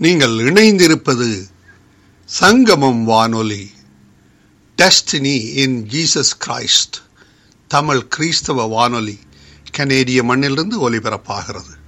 நீங்கள் இணைந்திருப்பது சங்கமம் வானொலி, destiny in Jesus Christ, Tamil கிறிஸ்தவ வானொலி, கனேடிய மண்ணிலிருந்து ஒலிபரப்பாகிறது.